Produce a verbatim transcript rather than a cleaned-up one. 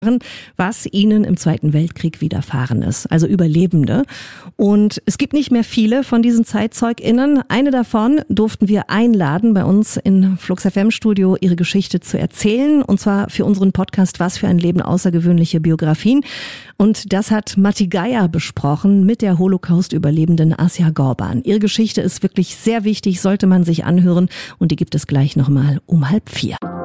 was ihnen im Zweiten Weltkrieg widerfahren ist, also Überlebende. Und es gibt nicht mehr viele von diesen ZeitzeugInnen. Eine davon durften wir einladen, bei uns in Flux F M-Studio ihre Geschichte zu erzählen. Und zwar für unseren Podcast Was für ein Leben, außergewöhnliche Biografien. Und das hat Matti Geier besprochen mit der Holocaust-Überlebenden Asja Gorban. Ihre Geschichte ist wirklich sehr wichtig, sollte man sich anhören. Und die gibt es gleich nochmal um halb vier.